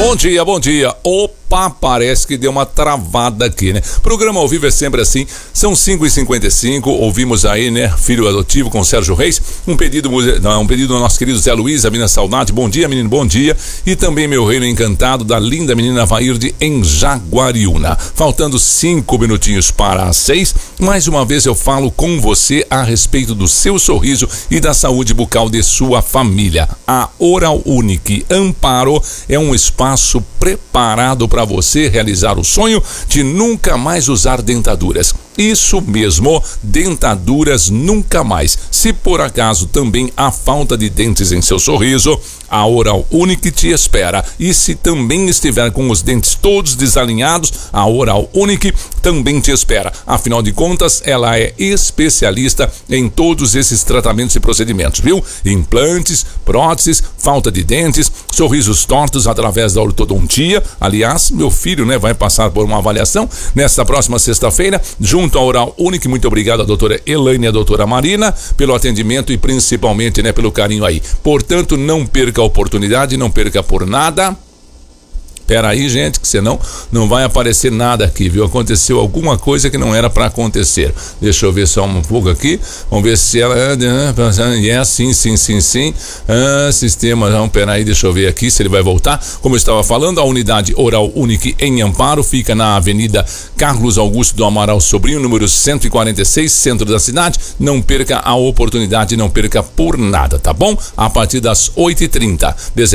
Bom dia, bom dia. Opa, parece que deu uma travada aqui, né? Programa ao vivo é sempre assim, são 5h55, ouvimos aí, né, Filho Adotivo com Sérgio Reis, um pedido do nosso querido Zé Luiz, a menina Saudade, bom dia menino, bom dia, e também Meu Reino Encantado, da linda menina Vairde em Jaguariúna. Faltando 5 minutinhos para as 6, mais uma vez eu falo com você a respeito do seu sorriso e da saúde bucal de sua família. A Oral Unique Amparo é um espaço preparado para você realizar o sonho de nunca mais usar dentaduras. Isso mesmo, dentaduras nunca mais. Se por acaso também há falta de dentes em seu sorriso, a Oral Unique te espera. E se também estiver com os dentes todos desalinhados, a Oral Unique também te espera. Afinal de contas, ela é especialista em todos esses tratamentos e procedimentos, viu? Implantes, próteses, falta de dentes, sorrisos tortos através da ortodontia. Aliás, meu filho, né, vai passar por uma avaliação nesta próxima sexta-feira, junto à Oral Unique. Muito obrigado à doutora Elaine e à doutora Marina pelo atendimento e principalmente, né, pelo carinho aí. Portanto, não perca a oportunidade, não perca por nada. Pera aí, gente, que senão não vai aparecer nada aqui, viu? Aconteceu alguma coisa que não era para acontecer. Deixa eu ver só um pouco aqui. Vamos ver se ela... sim. Sistema... Não, pera aí, deixa eu ver aqui se ele vai voltar. Como eu estava falando, a unidade Oral Unique em Amparo fica na Avenida Carlos Augusto do Amaral Sobrinho, número 146, centro da cidade. Não perca a oportunidade, não perca por nada, tá bom? A partir das 8h30,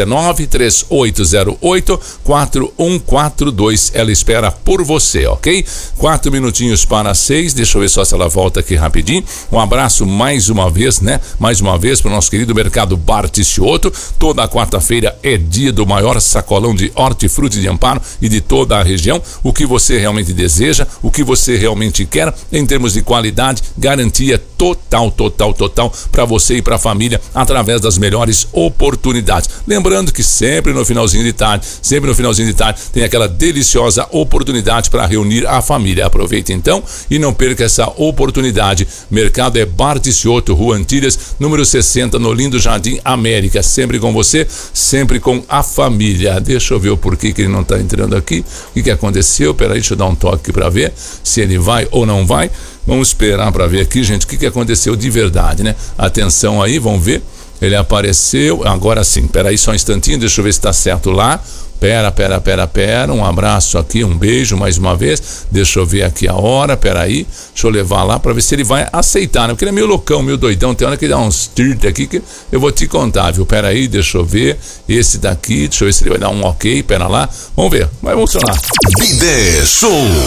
19-3808-4142, ela espera por você, ok? 4 minutinhos para 6, deixa eu ver só se ela volta aqui rapidinho. Um abraço mais uma vez, né? Mais uma vez para o nosso querido Mercado Barticioto. Toda quarta-feira é dia do maior sacolão de hortifruti de Amparo e de toda a região. O que você realmente deseja, o que você realmente quer em termos de qualidade, garantia total para você e para a família através das melhores oportunidades. Lembrando que sempre no finalzinho de tarde tem aquela deliciosa oportunidade para reunir a família. Aproveite então e não perca essa oportunidade. Mercado é Barticioto, Rua Antilhas, número 60, no lindo Jardim América. Sempre com você, sempre com a família. Deixa eu ver o porquê que ele não está entrando aqui. O que aconteceu? Peraí, deixa eu dar um toque aqui para ver se ele vai ou não vai. Vamos esperar para ver aqui, gente, o que aconteceu de verdade, né? Atenção aí, vamos ver. Ele apareceu, agora sim. Peraí só um instantinho, deixa eu ver se está certo lá. Pera, um abraço aqui, um beijo mais uma vez, deixa eu ver aqui a hora, peraí, deixa eu levar lá pra ver se ele vai aceitar, né? Porque ele é meio loucão, meio doidão, tem hora que dá uns tirt aqui que eu vou te contar, viu? Peraí, deixa eu ver, esse daqui, deixa eu ver se ele vai dar um ok, pera lá, vamos ver, vai funcionar. Bidê Show.